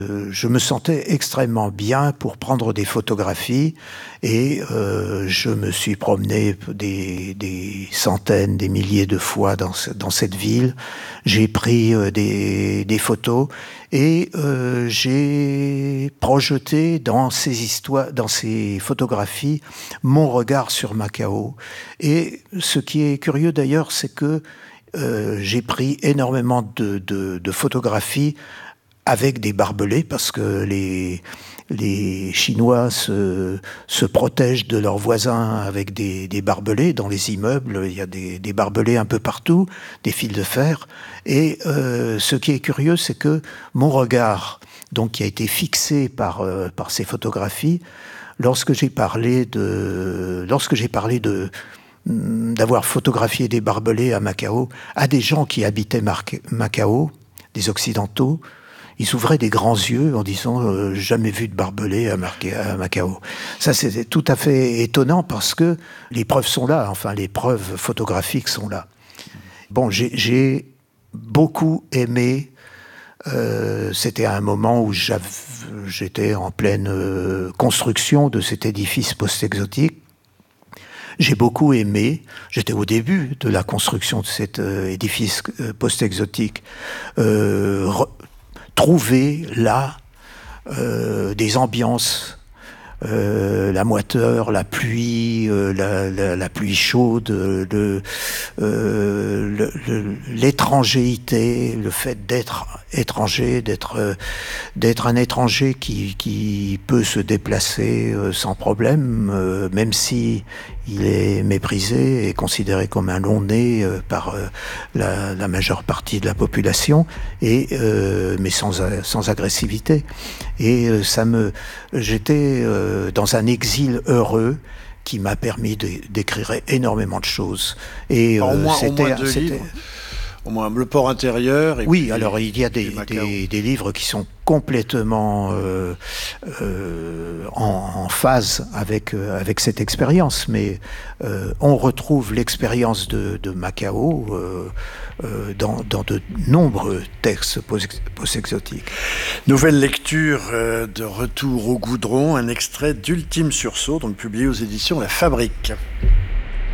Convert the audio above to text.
Je me sentais extrêmement bien pour prendre des photographies et je me suis promené des centaines, des milliers de fois dans cette ville. J'ai pris des photos et j'ai projeté dans ces photographies, mon regard sur Macao. Et ce qui est curieux d'ailleurs, c'est que j'ai pris énormément de photographies avec des barbelés, parce que les Chinois se protègent de leurs voisins avec des barbelés. Dans les immeubles, il y a des barbelés un peu partout, des fils de fer. Et ce qui est curieux, c'est que mon regard, donc, qui a été fixé par ces photographies, lorsque j'ai parlé d'avoir photographié des barbelés à Macao, à des gens qui habitaient Macao, des Occidentaux, ils ouvraient des grands yeux en disant jamais vu de barbelé à Macao. Ça, c'était tout à fait étonnant parce que les preuves sont là, enfin les preuves photographiques sont là. Bon, j'ai beaucoup aimé. C'était un moment où j'étais en pleine construction de cet édifice post-exotique. J'ai beaucoup aimé, j'étais au début de la construction de cet édifice post-exotique, trouver là des ambiances, la moiteur, la pluie, la pluie chaude, l'étrangéité, le fait d'être étranger, d'être un étranger qui peut se déplacer sans problème, même si il est méprisé et considéré comme un long-nez par la majeure partie de la population, mais sans agressivité. Et j'étais dans un exil heureux qui m'a permis d'écrire énormément de choses. Et au moins deux livres. Au moins le port intérieur. Oui, alors il y a des livres qui sont complètement en phase avec cette expérience, mais on retrouve l'expérience de Macao dans de nombreux textes post-exotiques. Nouvelle lecture de Retour au goudron, un extrait d'Ultime Sursaut, donc publié aux éditions La Fabrique.